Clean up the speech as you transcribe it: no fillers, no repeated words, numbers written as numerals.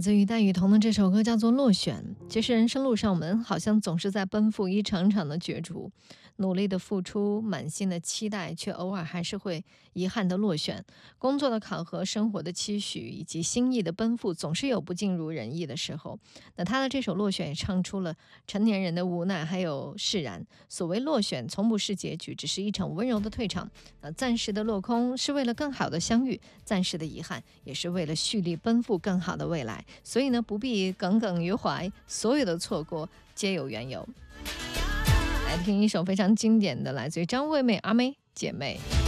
自于戴雨桐的这首歌叫做《落选》。其实人生路上，我们好像总是在奔赴一场场的角逐，努力的付出，满心的期待，却偶尔还是会遗憾的落选。工作的考核，生活的期许，以及心意的奔赴，总是有不尽如人意的时候。那他的这首《落选》也唱出了成年人的无奈，还有释然。所谓落选，从不是结局，只是一场温柔的退场。暂时的落空是为了更好的相遇，暂时的遗憾也是为了蓄力奔赴更好的未来。所以呢，不必耿耿于怀，所有的错过皆有缘由。来听一首非常经典的，来自于张惠妹《阿妹姐妹》。